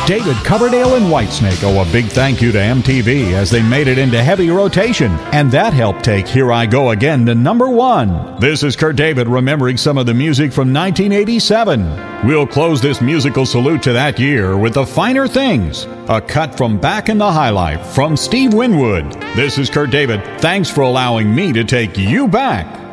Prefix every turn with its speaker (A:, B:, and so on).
A: David Coverdale and Whitesnake owe a big thank you to MTV as they made it into heavy rotation, and that helped take Here I Go Again to number 1. This is Kurt David remembering some of the music from 1987. We'll close this musical salute to that year with The Finer Things, a cut from Back in the High Life from Steve Winwood. This is Kurt David. Thanks for allowing me to take you back.